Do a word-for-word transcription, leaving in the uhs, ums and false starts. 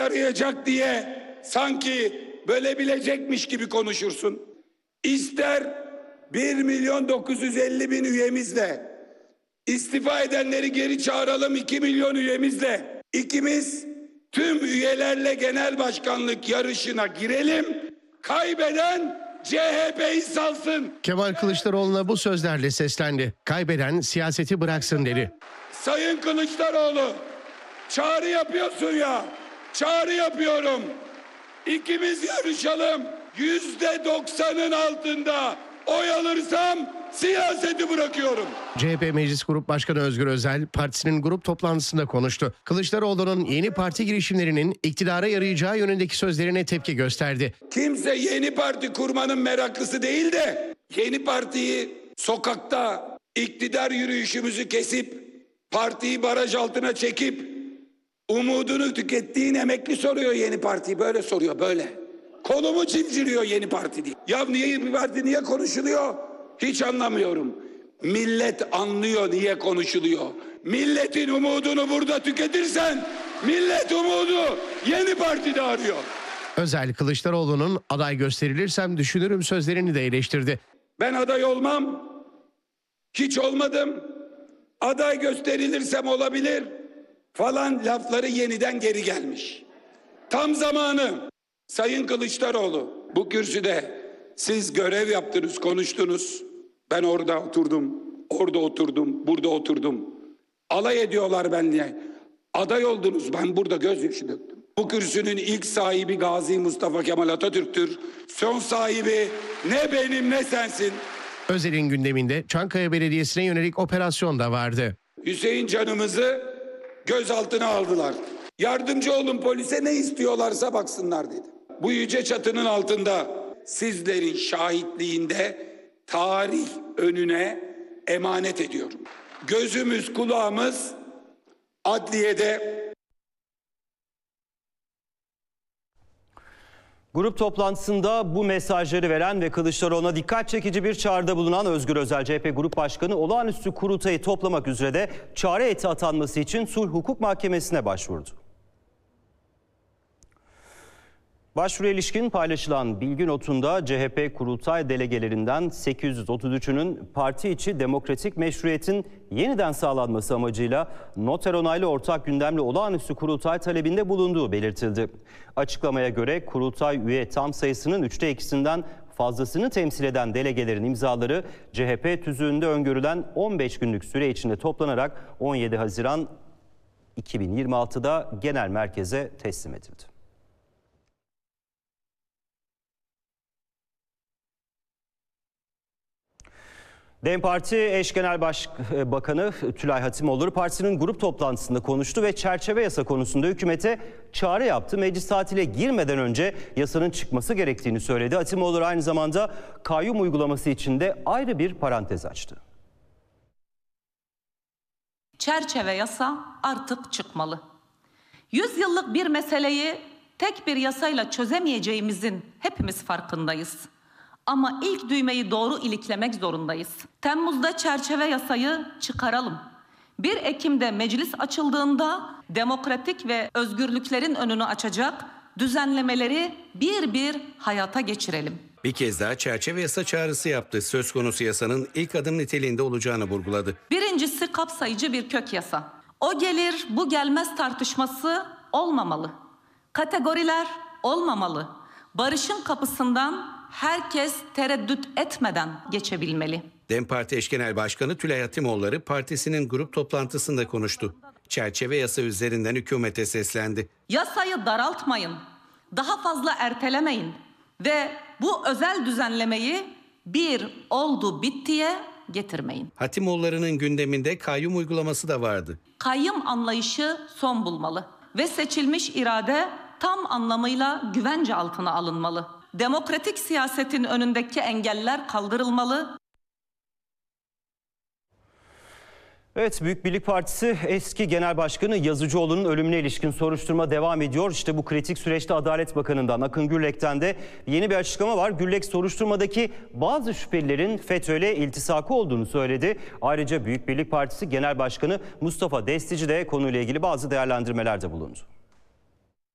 yarayacak diye sanki bölebilecekmiş gibi konuşursun. İster bir milyon dokuz yüz elli bin üyemizle, istifa edenleri geri çağıralım iki milyon üyemizle, ikimiz tüm üyelerle genel başkanlık yarışına girelim. Kaybeden C H P'yi salsın. Kemal Kılıçdaroğlu'na bu sözlerle seslendi. Kaybeden siyaseti bıraksın dedi. Sayın Kılıçdaroğlu, çağrı yapıyorsun ya, çağrı yapıyorum. İkimiz yarışalım. Yüzde doksanın altında oy alırsam siyaseti bırakıyorum. C H P Meclis Grup Başkanı Özgür Özel partisinin grup toplantısında konuştu. Kılıçdaroğlu'nun yeni parti girişimlerinin iktidara yarayacağı yönündeki sözlerine tepki gösterdi. Kimse yeni parti kurmanın meraklısı değil de yeni partiyi sokakta iktidar yürüyüşümüzü kesip partiyi baraj altına çekip umudunu tükettiğin emekli soruyor yeni partiyi. Böyle soruyor, böyle. Kolumu cimciriyor yeni parti diye. Ya niye bir parti niye konuşuluyor? Hiç anlamıyorum. Millet anlıyor niye konuşuluyor. Milletin umudunu burada tüketirsen millet umudu yeni partide arıyor. Özel Kılıçdaroğlu'nun aday gösterilirsem düşünürüm sözlerini de eleştirdi. Ben aday olmam. Hiç olmadım. Aday gösterilirsem olabilir falan lafları yeniden geri gelmiş. Tam zamanı. Sayın Kılıçdaroğlu, bu kürsüde siz görev yaptınız, konuştunuz. Ben orada oturdum, orada oturdum, burada oturdum. Alay ediyorlar benimle. Aday oldunuz, ben burada gözyaşı döktüm. Bu kürsünün ilk sahibi Gazi Mustafa Kemal Atatürk'tür. Son sahibi ne benim ne sensin. Özel'in gündeminde Çankaya Belediyesi'ne yönelik operasyon da vardı. Hüseyin canımızı gözaltına aldılar. Yardımcı olun polise, ne istiyorlarsa baksınlar dedi. Bu yüce çatının altında sizlerin şahitliğinde tarih önüne emanet ediyorum. Gözümüz kulağımız adliyede. Grup toplantısında bu mesajları veren ve Kılıçdaroğlu'na dikkat çekici bir çağrıda bulunan Özgür Özel, C H P Grup Başkanı, olağanüstü kurultayı toplamak üzere de çağrı heyeti atanması için Sulh Hukuk Mahkemesi'ne başvurdu. Başvuruya ilişkin paylaşılan bilgi notunda C H P kurultay delegelerinden sekiz yüz otuz üçünün parti içi demokratik meşruiyetin yeniden sağlanması amacıyla noter onaylı ortak gündemli olağanüstü kurultay talebinde bulunduğu belirtildi. Açıklamaya göre kurultay üye tam sayısının üçte ikisinden fazlasını temsil eden delegelerin imzaları C H P tüzüğünde öngörülen on beş günlük süre içinde toplanarak on yedi Haziran iki bin yirmi altıda genel merkeze teslim edildi. DEM Parti eş genel başkanı Tülay Hatimoğlu partisinin grup toplantısında konuştu ve çerçeve yasa konusunda hükümete çağrı yaptı. Meclis tatile girmeden önce yasanın çıkması gerektiğini söyledi. Hatimoğlu aynı zamanda kayyum uygulaması için de ayrı bir parantez açtı. Çerçeve yasa artık çıkmalı. Yüz yıllık bir meseleyi tek bir yasayla çözemeyeceğimizin hepimiz farkındayız. Ama ilk düğmeyi doğru iliklemek zorundayız. Temmuz'da çerçeve yasayı çıkaralım. bir Ekim'de meclis açıldığında demokratik ve özgürlüklerin önünü açacak düzenlemeleri bir bir hayata geçirelim. Bir kez daha çerçeve yasa çağrısı yaptı. Söz konusu yasanın ilk adım niteliğinde olacağını vurguladı. Birincisi kapsayıcı bir kök yasa. O gelir bu gelmez tartışması olmamalı. Kategoriler olmamalı. Barışın kapısından herkes tereddüt etmeden geçebilmeli. DEM Parti eş genel başkanı Tülay Hatimoğlu partisinin grup toplantısında konuştu. Çerçeve yasa üzerinden hükümete seslendi. Yasayı daraltmayın, daha fazla ertelemeyin ve bu özel düzenlemeyi bir oldu bittiye getirmeyin. Hatimoğlu'nun gündeminde kayyum uygulaması da vardı. Kayyum anlayışı son bulmalı ve seçilmiş irade tam anlamıyla güvence altına alınmalı. Demokratik siyasetin önündeki engeller kaldırılmalı. Evet, Büyük Birlik Partisi eski Genel Başkanı Yazıcıoğlu'nun ölümüne ilişkin soruşturma devam ediyor. İşte bu kritik süreçte Adalet Bakanı'ndan Akın Gürlek'ten de yeni bir açıklama var. Gürlek soruşturmadaki bazı şüphelilerin FETÖ'yle iltisakı olduğunu söyledi. Ayrıca Büyük Birlik Partisi Genel Başkanı Mustafa Destici de konuyla ilgili bazı değerlendirmelerde bulundu.